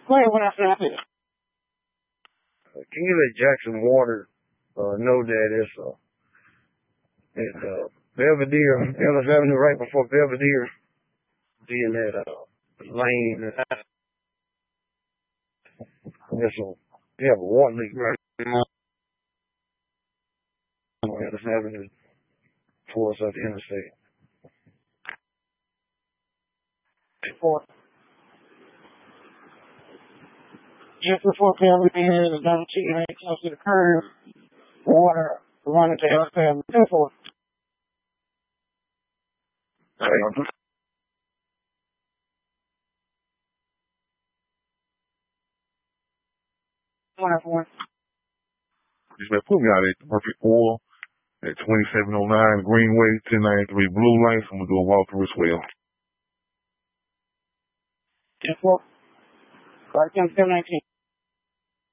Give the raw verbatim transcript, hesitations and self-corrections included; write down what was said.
Go ahead, what else can I say? Uh, can you let Jackson Water uh, know that it's uh, it's uh, Belvedere, Ellis Avenue, right before Belvedere, being that uh, lane. There's a we have a water leak right now. Ellis Avenue towards the interstate. Before, just before Belvedere is down to right close to the curve, water running to Ellis Avenue. Before. Wonderful. Just been put me out at Perfect Oil at twenty-seven oh nine Greenway, ten ninety-three Blue Lights. I'm going to do a walkthrough as well. Before. Right down seven nineteen.